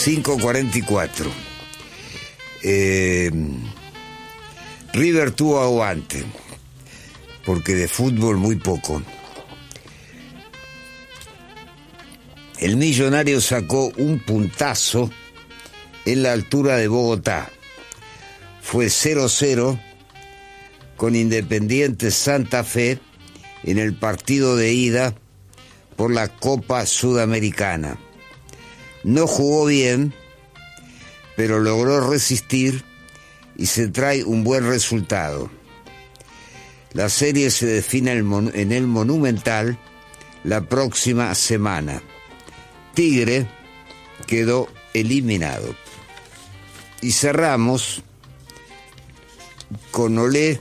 5:44. River tuvo aguante, porque de fútbol muy poco. El Millonario sacó un puntazo en la altura de Bogotá. Fue 0-0 con Independiente Santa Fe en el partido de ida por la Copa Sudamericana. No jugó bien, pero logró resistir y se trae un buen resultado. La serie se define en el Monumental la próxima semana. Tigre quedó eliminado. Y cerramos con Olé,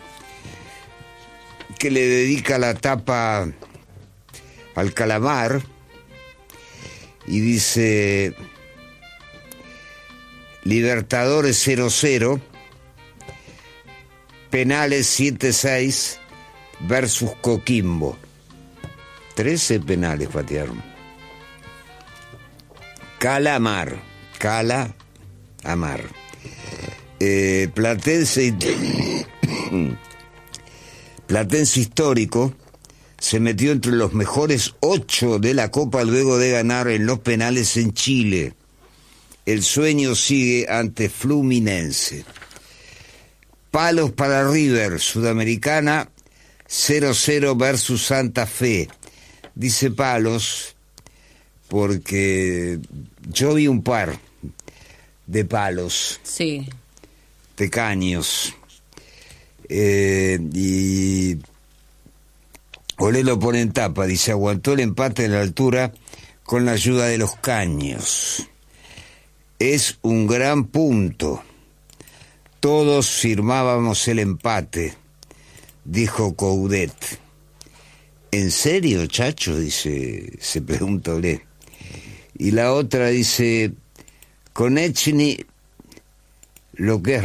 que le dedica la tapa al calamar y dice: Libertadores 0-0, penales 7-6 versus Coquimbo. 13 penales patearon. Calamar. Platense Histórico se metió entre los mejores 8 de la Copa luego de ganar en los penales en Chile. El sueño sigue ante Fluminense. Palos para River, Sudamericana 0-0 versus Santa Fe. Dice Palos porque yo vi un par de palos. Sí. Tecaños. Y Olé lo pone en tapa, dice: aguantó el empate en la altura con la ayuda de los caños. Es un gran punto. Todos firmábamos el empate, dijo Coudet. ¿En serio, Chacho? Dice, se pregunta Olé. Y la otra dice: Konechny, lo que es